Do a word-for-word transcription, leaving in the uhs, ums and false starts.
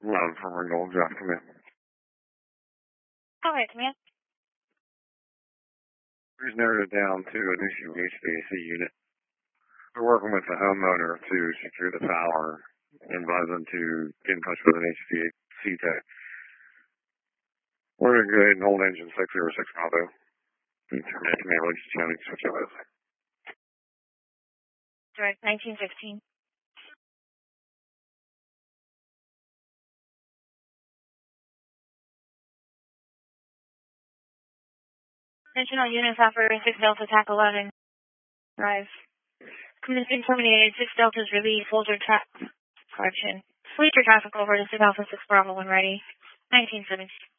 Love from Ringgold, Jeff, come in. All right, come in. We've narrowed it down to an issue H V A C unit. We're working with the homeowner to secure the power and advise them to get in touch with an H V A C tech. We're going to go ahead and hold engine six zero six Bravo. Turn it to me, Lake County, switch over. Direct nineteen fifteen. Attention all units operating six Delta T A C eleven. Rise. Commission terminated. six Delta's release. Hold your track. Correction. Fleet your traffic over to six Alpha six Bravo when ready. nineteen seventeen.